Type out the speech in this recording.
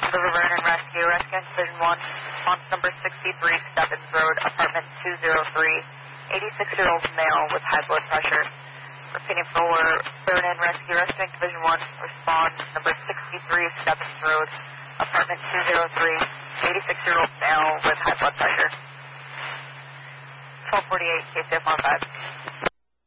to the Vernon Rescue. Rescue Division 1, response number 63, Stebbins Road, apartment 203, 86-year-old male with high blood pressure. Repeating for Vernon Rescue. Rescue Division 1, response number 63, Stebbins Road, apartment 203, 86-year-old male with high blood pressure. 1248, KCF 15.